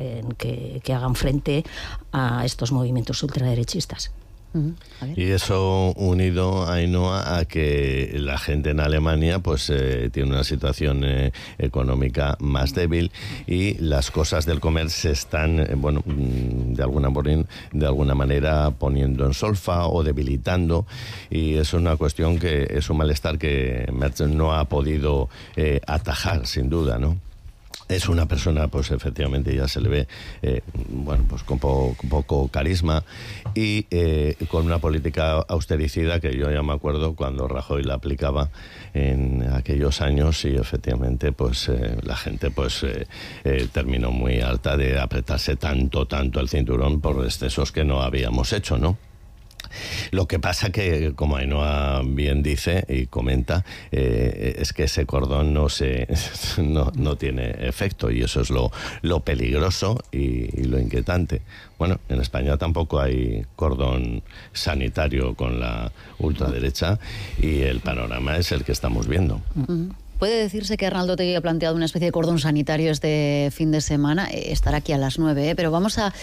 que hagan frente a estos movimientos ultraderechistas. Y eso unido, Ainhoa, a que la gente en Alemania pues tiene una situación económica más débil y las cosas del comer se están de alguna manera poniendo en solfa o debilitando, y es una cuestión que es un malestar que Merz no ha podido atajar, sin duda, ¿no? Es una persona, pues efectivamente ya se le ve, pues con poco carisma y con una política austericida que yo ya me acuerdo cuando Rajoy la aplicaba en aquellos años, y efectivamente pues la gente pues terminó muy harta de apretarse tanto el cinturón por excesos que no habíamos hecho, ¿no? Lo que pasa que, como Ainhoa bien dice y comenta, es que ese cordón no tiene efecto, y eso es lo peligroso y lo inquietante. Bueno, en España tampoco hay cordón sanitario con la ultraderecha y el panorama es el que estamos viendo. Puede decirse que Arnaldo Otegi ha planteado una especie de cordón sanitario este fin de semana. Estará aquí a las 9, pero vamos a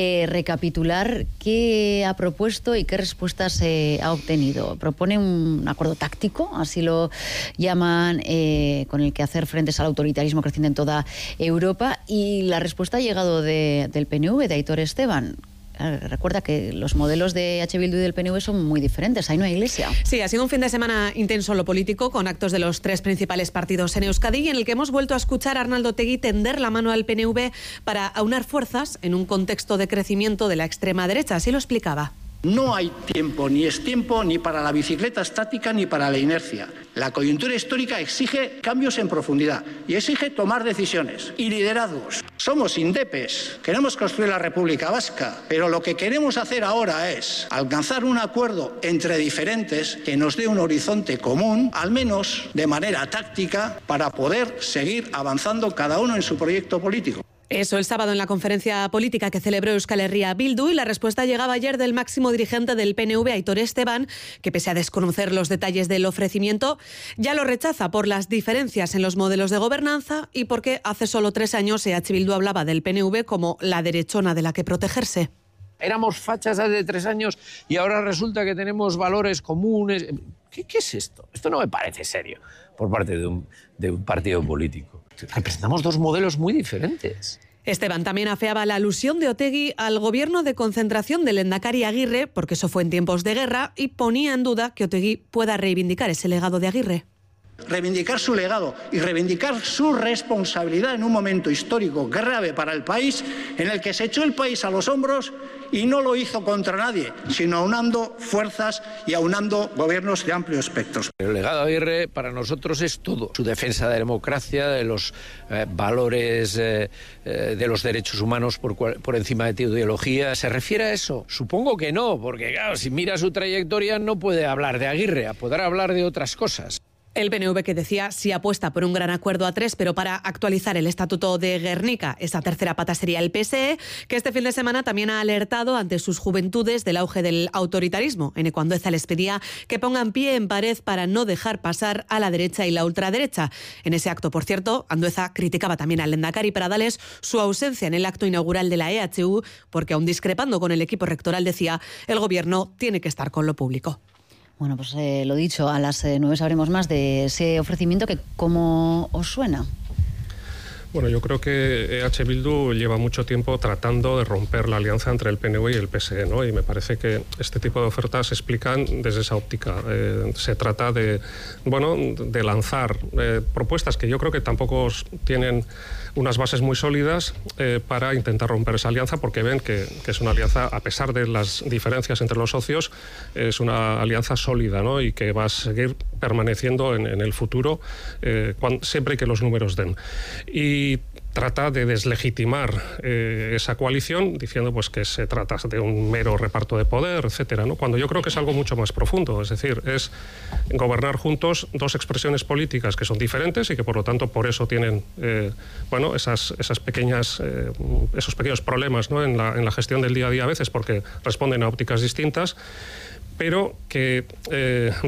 recapitular qué ha propuesto y qué respuestas ha obtenido. Propone un acuerdo táctico, así lo llaman, con el que hacer frentes al autoritarismo creciente en toda Europa, y la respuesta ha llegado del PNV, de Aitor Esteban. Recuerda que los modelos de H. Bildu y del PNV son muy diferentes. Ahí no hay iglesia. Sí, ha sido un fin de semana intenso en lo político, con actos de los tres principales partidos en Euskadi, y en el que hemos vuelto a escuchar a Arnaldo Otegi tender la mano al PNV para aunar fuerzas en un contexto de crecimiento de la extrema derecha. Así lo explicaba. No hay tiempo, ni es tiempo, ni para la bicicleta estática ni para la inercia. La coyuntura histórica exige cambios en profundidad y exige tomar decisiones y liderazgos. Somos indepes, queremos construir la República Vasca, pero lo que queremos hacer ahora es alcanzar un acuerdo entre diferentes que nos dé un horizonte común, al menos de manera táctica, para poder seguir avanzando cada uno en su proyecto político. Eso el sábado en la conferencia política que celebró Euskal Herria Bildu, y la respuesta llegaba ayer del máximo dirigente del PNV, Aitor Esteban, que pese a desconocer los detalles del ofrecimiento, ya lo rechaza por las diferencias en los modelos de gobernanza y porque hace solo 3 años EH Bildu hablaba del PNV como la derechona de la que protegerse. Éramos fachas hace 3 años y ahora resulta que tenemos valores comunes. ¿Qué es esto? Esto no me parece serio por parte de un partido político. Representamos 2 modelos muy diferentes. Esteban también afeaba la alusión de Otegi al gobierno de concentración del Lehendakari Aguirre, porque eso fue en tiempos de guerra, y ponía en duda que Otegi pueda reivindicar ese legado de Aguirre. Reivindicar su legado y reivindicar su responsabilidad en un momento histórico grave para el país, en el que se echó el país a los hombros y no lo hizo contra nadie, sino aunando fuerzas y aunando gobiernos de amplio espectro. El legado de Aguirre para nosotros es todo. Su defensa de la democracia, de los valores de los derechos humanos por encima de tu ideología. ¿Se refiere a eso? Supongo que no, porque claro, si mira su trayectoria no puede hablar de Aguirre, podrá hablar de otras cosas. El PNV, que decía sí apuesta por un gran acuerdo a 3, pero para actualizar el Estatuto de Gernika. Esa tercera pata sería el PSE, que este fin de semana también ha alertado ante sus juventudes del auge del autoritarismo. Ene Andueza les pedía que pongan pie en pared para no dejar pasar a la derecha y la ultraderecha. En ese acto, por cierto, Andueza criticaba también al Lehendakari para darles su ausencia en el acto inaugural de la EHU, porque aun discrepando con el equipo rectoral, decía, el gobierno tiene que estar con lo público. Bueno, pues lo dicho, a las 9 sabremos más de ese ofrecimiento, que ¿cómo os suena? Bueno, yo creo que EH Bildu lleva mucho tiempo tratando de romper la alianza entre el PNV y el PSE, ¿no? Y me parece que este tipo de ofertas se explican desde esa óptica. Se trata de lanzar propuestas que yo creo que tampoco tienen unas bases muy sólidas para intentar romper esa alianza, porque ven que es una alianza, a pesar de las diferencias entre los socios, es una alianza sólida, ¿no? Y que va a seguir permaneciendo en el futuro siempre que los números den. Y trata de deslegitimar esa coalición diciendo pues que se trata de un mero reparto de poder, etcétera, ¿no? Cuando yo creo que es algo mucho más profundo, es decir, es gobernar juntos 2 expresiones políticas que son diferentes y que por lo tanto por eso tienen esos pequeños problemas, ¿no? en la gestión del día a día a veces, porque responden a ópticas distintas, pero que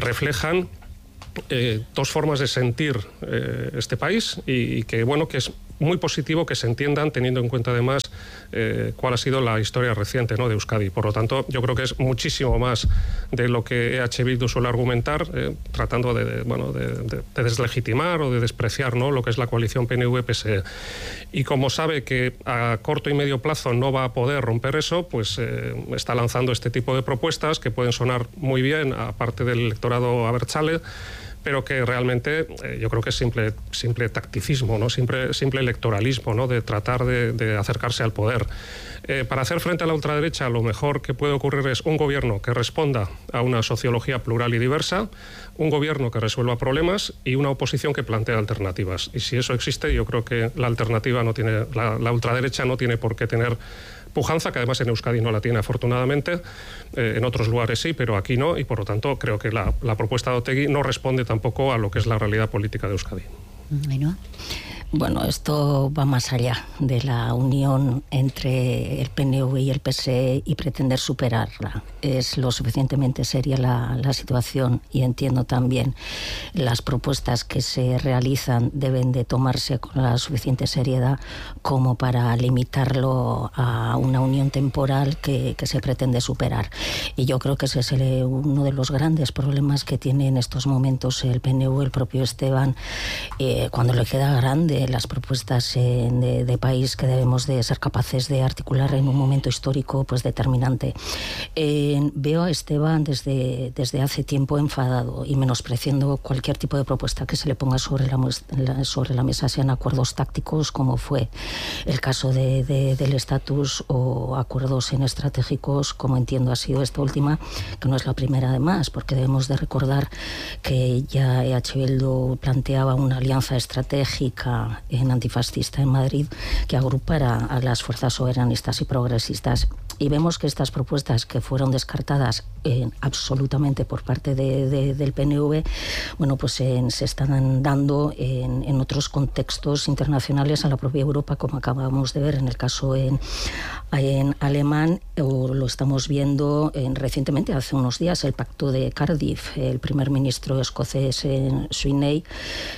reflejan 2 formas de sentir este país y que es muy positivo que se entiendan, teniendo en cuenta además cuál ha sido la historia reciente, ¿no?, de Euskadi. Por lo tanto, yo creo que es muchísimo más de lo que EH Bildu suele argumentar, tratando de deslegitimar o de despreciar, ¿no?, lo que es la coalición PNV-PSE. Y como sabe que a corto y medio plazo no va a poder romper eso, pues está lanzando este tipo de propuestas que pueden sonar muy bien, aparte del electorado abertzale, pero que realmente yo creo que es simple tacticismo, ¿no?, simple electoralismo, ¿no?, de tratar de acercarse al poder. Para hacer frente a la ultraderecha, lo mejor que puede ocurrir es un gobierno que responda a una sociología plural y diversa, un gobierno que resuelva problemas y una oposición que plantee alternativas. Y si eso existe, yo creo que la alternativa no tiene, la ultraderecha no tiene por qué tener pujanza, que además en Euskadi no la tiene afortunadamente, en otros lugares sí, pero aquí no, y por lo tanto creo que la propuesta de Otegi no responde tampoco a lo que es la realidad política de Euskadi. Ainhoa. Bueno, esto va más allá de la unión entre el PNV y el PSE y pretender superarla. Es lo suficientemente seria la situación, y entiendo también las propuestas que se realizan deben de tomarse con la suficiente seriedad como para limitarlo a una unión temporal que se pretende superar. Y yo creo que ese es uno de los grandes problemas que tiene en estos momentos el PNV, el propio Esteban, cuando le queda grande las propuestas de país que debemos de ser capaces de articular en un momento histórico pues determinante. Veo a Esteban desde hace tiempo enfadado y menospreciando cualquier tipo de propuesta que se le ponga sobre la mesa, sean acuerdos tácticos, como fue el caso del estatus, o acuerdos estratégicos, como entiendo ha sido esta última, que no es la primera además, porque debemos de recordar que ya EH Bildu planteaba una alianza estratégica antifascista en Madrid que agrupara a las fuerzas soberanistas y progresistas. Y vemos que estas propuestas, que fueron descartadas absolutamente por parte del PNV, bueno, pues se están dando en otros contextos internacionales, a la propia Europa, como acabamos de ver en el caso en alemán, o lo estamos viendo recientemente, hace unos días, el pacto de Cardiff. El primer ministro escocés, Sweeney,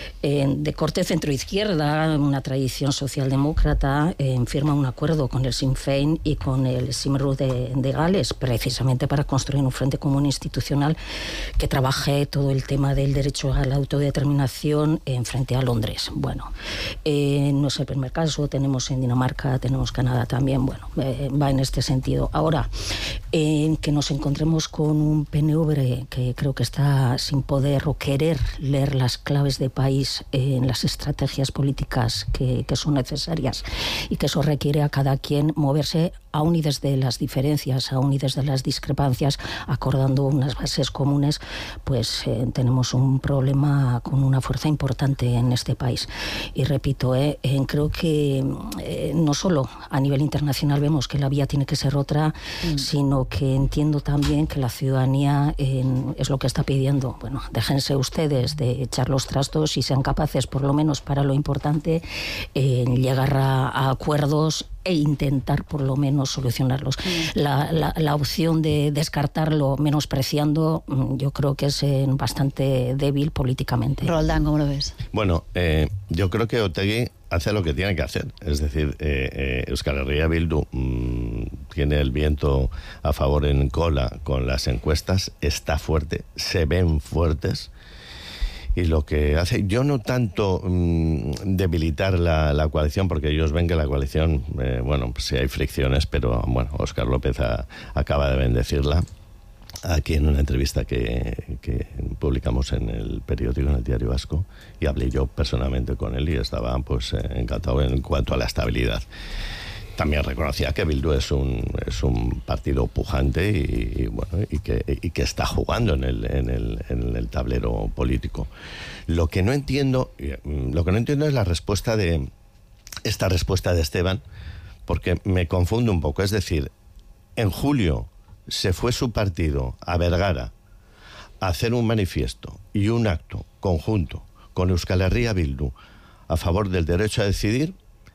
de corte centroizquierda, una tradición socialdemócrata, firma un acuerdo con el Sinn Féin y con el Simru de Gales, precisamente para construir un frente común institucional que trabaje todo el tema del derecho a la autodeterminación frente a Londres. Bueno, no es el primer caso, tenemos en Dinamarca, tenemos Canadá también, bueno, va en este sentido. Ahora, que nos encontremos con un PNV que creo que está sin poder o querer leer las claves de país en las estrategias políticas que son necesarias, y que eso requiere a cada quien moverse aún y desde las diferencias, aún y desde las discrepancias, acordando unas bases comunes, pues tenemos un problema con una fuerza importante en este país. Y repito, creo que no solo a nivel internacional vemos que la vía tiene que ser otra, sino que entiendo también que la ciudadanía es lo que está pidiendo. Bueno, déjense ustedes de echar los trastos y sean capaces, por lo menos para lo importante, llegar a acuerdos e intentar por lo menos solucionarlos. La opción de descartarlo menospreciando, yo creo que es bastante débil políticamente. Roldán, ¿cómo lo ves? Bueno, yo creo que Otegi hace lo que tiene que hacer. Es decir, Euskal Herria Bildu tiene el viento a favor en cola con las encuestas, está fuerte, se ven fuertes. Y lo que hace, yo no tanto debilitar la coalición, porque ellos ven que la coalición, bueno, pues sí hay fricciones, pero bueno, Óscar López acaba de bendecirla aquí en una entrevista que publicamos en el periódico, en el Diario Vasco, y hablé yo personalmente con él y estaba pues encantado en cuanto a la estabilidad. También reconocía que Bildu es un partido pujante y bueno, y que está jugando en el tablero político. Lo que no entiendo es la respuesta de Esteban, porque me confunde un poco. Es decir, en julio se fue su partido a Vergara a hacer un manifiesto y un acto conjunto con Euskal Herria Bildu a favor del derecho a decidir.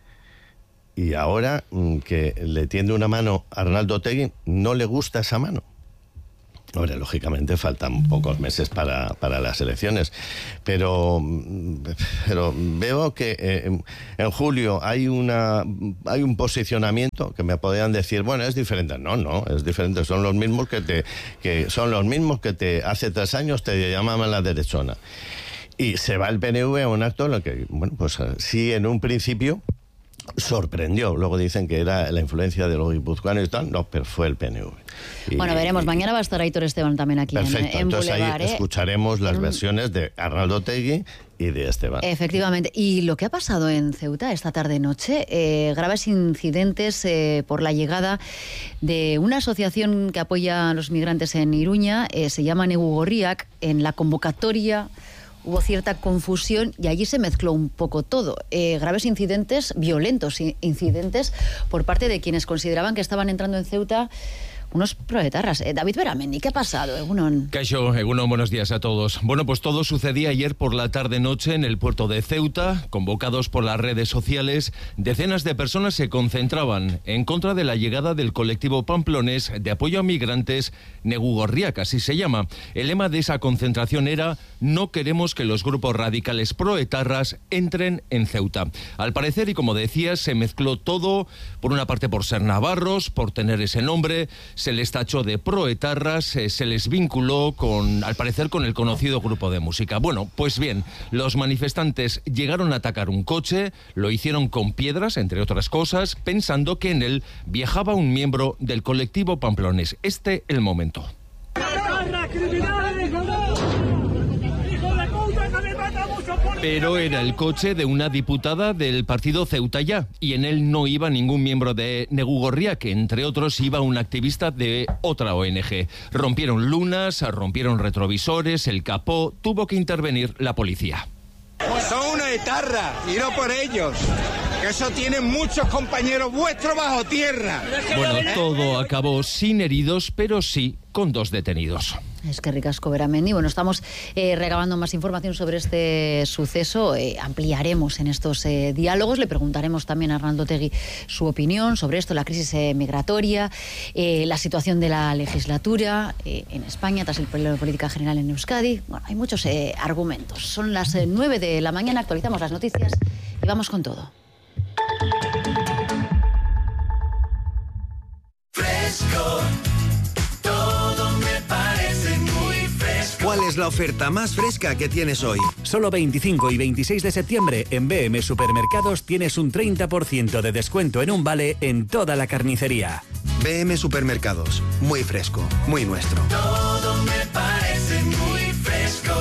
Y ahora que le tiende una mano a Arnaldo Otegi, no le gusta esa mano. Hombre, lógicamente faltan pocos meses para las elecciones, pero veo que en julio hay un posicionamiento que me podrían decir, bueno, es diferente. No, es diferente. Son los mismos que te hace 3 años te llamaban la derechona. Y se va el PNV a un acto en el que, bueno, pues sí, en un principio sorprendió. Luego dicen que era la influencia de los guipuzcoanos y tal. No, pero fue el PNV. Bueno, veremos. Mañana va a estar Aitor Esteban también aquí en entonces Boulevard, ahí escucharemos las versiones de Arnaldo Otegi y de Esteban. Efectivamente. Y lo que ha pasado en Ceuta esta tarde-noche, graves incidentes por la llegada de una asociación que apoya a los migrantes en Iruña, se llama Negu Gorriak. En la convocatoria hubo cierta confusión y allí se mezcló un poco todo. Graves incidentes, violentos incidentes por parte de quienes consideraban que estaban entrando en Ceuta unos proetarras. David Beramendi, ¿qué ha pasado, Egunon? Kaixo, Egunon, buenos días a todos. Bueno, pues todo sucedía ayer por la tarde-noche en el puerto de Ceuta. Convocados por las redes sociales, decenas de personas se concentraban en contra de la llegada del colectivo pamplonés de apoyo a migrantes Negu Gorriak, así se llama. El lema de esa concentración era: no queremos que los grupos radicales proetarras entren en Ceuta. Al parecer, y como decías, se mezcló todo, por una parte por ser navarros, por tener ese nombre. Se les tachó de proetarras, se les vinculó al parecer con el conocido grupo de música. Bueno, pues bien, los manifestantes llegaron a atacar un coche, lo hicieron con piedras, entre otras cosas, pensando que en él viajaba un miembro del colectivo pamplonés. El momento. Pero era el coche de una diputada del partido Ceuta Ya, y en él no iba ningún miembro de Negu Gorriak, que entre otros iba un activista de otra ONG. Rompieron lunas, rompieron retrovisores, el capó, tuvo que intervenir la policía. Son una etarra, y no por ellos. Que eso tienen muchos compañeros vuestros bajo tierra. Bueno, todo acabó sin heridos, pero sí con 2 detenidos. Es que ricasco, Beramendi. Bueno, estamos recabando más información sobre este suceso. Ampliaremos en estos diálogos. Le preguntaremos también a Arnaldo Otegi su opinión sobre esto, la crisis migratoria, la situación de la legislatura en España tras el pleno de política general en Euskadi. Bueno, hay muchos argumentos. Son las 9 de la mañana, actualizamos las noticias y vamos con todo. Fresco. ¿Cuál es la oferta más fresca que tienes hoy? Solo 25 y 26 de septiembre en BM Supermercados tienes un 30% de descuento en un vale en toda la carnicería. BM Supermercados, muy fresco, muy nuestro. Todo me parece muy fresco.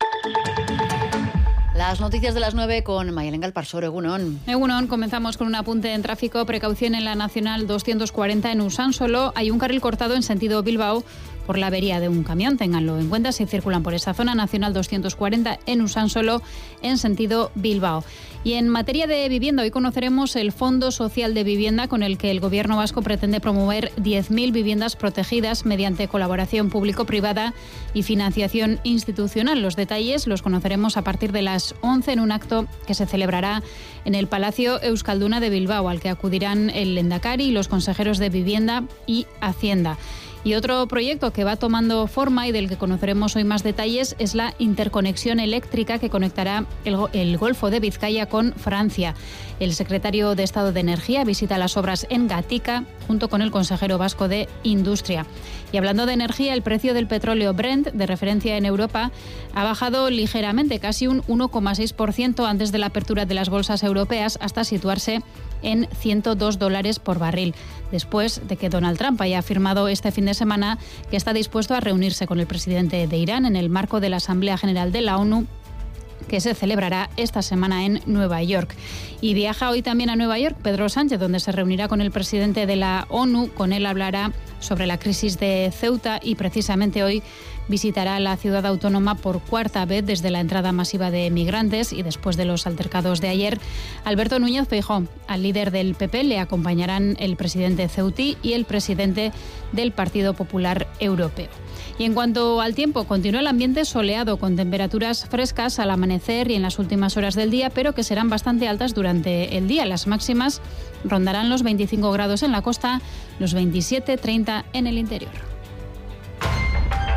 Las noticias de las 9 con Mayelen Galparsoro. Egunon. Egunon, comenzamos con un apunte en tráfico. Precaución en la Nacional 240 en Usánsolo. Hay un carril cortado en sentido Bilbao por la avería de un camión. Ténganlo en cuenta si circulan por esa zona. Nacional 240 en Usánsolo en sentido Bilbao. Y en materia de vivienda, hoy conoceremos el Fondo Social de Vivienda con el que el Gobierno vasco pretende promover 10.000 viviendas protegidas mediante colaboración público-privada y financiación institucional. Los detalles los conoceremos a partir de las 11 en un acto que se celebrará en el Palacio Euskalduna de Bilbao, al que acudirán el Lehendakari y los consejeros de Vivienda y Hacienda. Y otro proyecto que va tomando forma y del que conoceremos hoy más detalles es la interconexión eléctrica que conectará el Golfo de Vizcaya con Francia. El secretario de Estado de Energía visita las obras en Gatica junto con el consejero vasco de Industria. Y hablando de energía, el precio del petróleo Brent, de referencia en Europa, ha bajado ligeramente, casi un 1,6% antes de la apertura de las bolsas europeas, hasta situarse en $102 por barril, después de que Donald Trump haya afirmado este fin de semana que está dispuesto a reunirse con el presidente de Irán en el marco de la Asamblea General de la ONU, que se celebrará esta semana en Nueva York. Y viaja hoy también a Nueva York Pedro Sánchez, donde se reunirá con el presidente de la ONU. Con él hablará sobre la crisis de Ceuta y precisamente hoy visitará la ciudad autónoma por 4ª vez desde la entrada masiva de migrantes y después de los altercados de ayer. Alberto Núñez Feijóo, al líder del PP, le acompañarán el presidente ceutí y el presidente del Partido Popular Europeo. Y en cuanto al tiempo, continúa el ambiente soleado con temperaturas frescas al amanecer y en las últimas horas del día, pero que serán bastante altas durante el día. Las máximas rondarán los 25 grados en la costa, los 27-30 en el interior.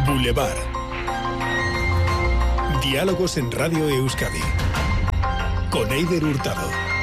Boulevard. Diálogos en Radio Euskadi. Con Eider Hurtado.